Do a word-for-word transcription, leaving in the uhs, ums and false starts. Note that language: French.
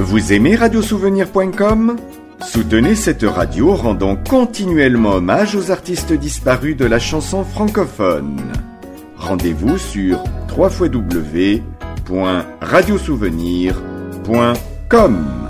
Vous aimez radiosouvenir point com ? Soutenez cette radio en rendant continuellement hommage aux artistes disparus de la chanson francophone. Rendez-vous sur w w w point radiosouvenir point com.